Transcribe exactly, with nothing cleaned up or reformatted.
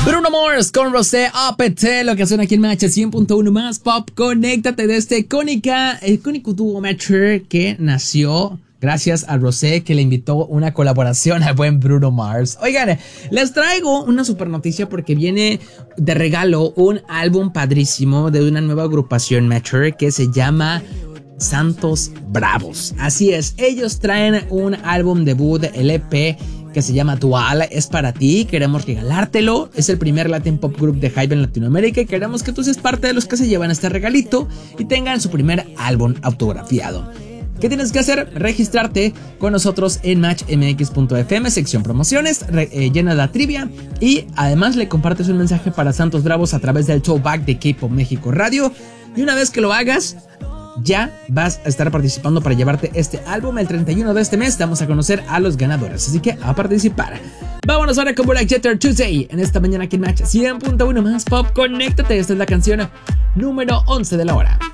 Bruno Mars con Rosé A P T, lo que suena aquí en Match cien punto uno más Pop. Conéctate de este icónica, icónico dúo Matcher que nació gracias a Rosé, que le invitó una colaboración al buen Bruno Mars. Oigan, les traigo una super noticia porque viene de regalo un álbum padrísimo de una nueva agrupación Matcher que se llama Santos Bravos. Así es, ellos traen un álbum debut, el E P que se llama Dual, es para ti, queremos regalártelo, es el primer Latin Pop Group de Hybe en Latinoamérica y queremos que tú seas parte de los que se llevan este regalito y tengan su primer álbum autografiado. ¿Qué tienes que hacer? Registrarte con nosotros en match m x punto f m, sección promociones, re, eh, llena la trivia y además le compartes un mensaje para Santos Bravos a través del Throwback de K-Pop México Radio y una vez que lo hagas, ya vas a estar participando para llevarte este álbum. El treinta y uno de este mes vamos a conocer a los ganadores, así que a participar. Vámonos ahora con Black Jeter Tuesday en esta mañana aquí en Match cien punto uno más Pop. Conéctate, esta es la canción número once de la hora.